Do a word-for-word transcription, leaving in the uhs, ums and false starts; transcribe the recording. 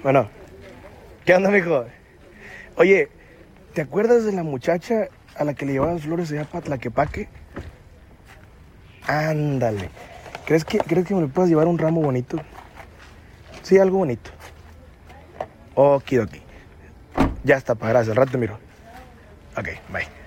Bueno, ¿qué onda, mijo? Oye, ¿te acuerdas de la muchacha a la que le llevaban flores allá para Tlaquepaque? Ándale. ¿Crees que, ¿Crees que me le puedas llevar un ramo bonito? Sí, algo bonito. Okidoki. Ya está, pa, gracias. Al rato te miro. Ok, bye.